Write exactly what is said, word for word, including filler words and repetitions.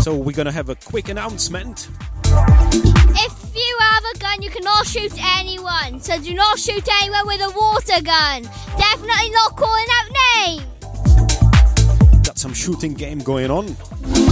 So we're going to have a quick announcement. If you have a gun, you cannot shoot anyone. So do not shoot anyone with a water gun. Definitely not calling out names. Got some shooting game going on.